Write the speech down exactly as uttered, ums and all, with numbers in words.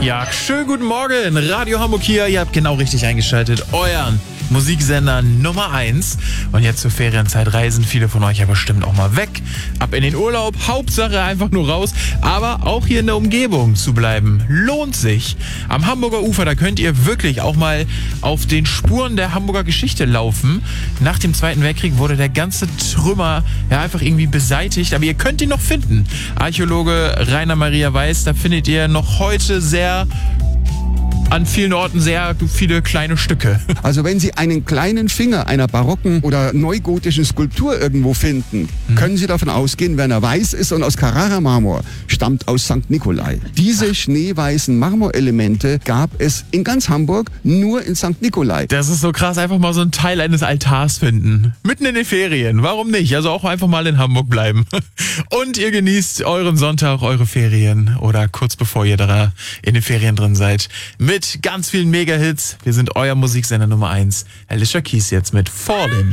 Ja, schönen guten Morgen. Radio Hamburg hier. Ihr habt genau richtig eingeschaltet. Euren Musiksender Nummer eins. Und jetzt zur Ferienzeit reisen viele von euch ja bestimmt auch mal weg. Ab in den Urlaub. Hauptsache einfach nur raus. Aber auch hier in der Umgebung zu bleiben. Lohnt sich. Am Hamburger Ufer, da könnt ihr wirklich auch mal auf den Spuren der Hamburger Geschichte laufen. Nach dem Zweiten Weltkrieg wurde der ganze Trümmer ja einfach irgendwie beseitigt. Aber ihr könnt ihn noch finden. Archäologe Rainer Maria Weiß, da findet ihr noch heute sehr an vielen Orten sehr viele kleine Stücke. Also wenn Sie einen kleinen Finger einer barocken oder neugotischen Skulptur irgendwo finden, hm. können Sie davon ausgehen, wenn er weiß ist und aus Carrara-Marmor stammt aus Sankt Nikolai. Diese schneeweißen Marmorelemente gab es in ganz Hamburg nur in Sankt Nikolai. Das ist so krass, einfach mal so ein Teil eines Altars finden. Mitten in den Ferien, warum nicht? Also auch einfach mal in Hamburg bleiben. Und ihr genießt euren Sonntag, eure Ferien oder kurz bevor ihr da in den Ferien drin seid. Mit ganz vielen Mega-Hits. Wir sind euer Musiksender Nummer eins. Alicia Keys jetzt mit Fallen.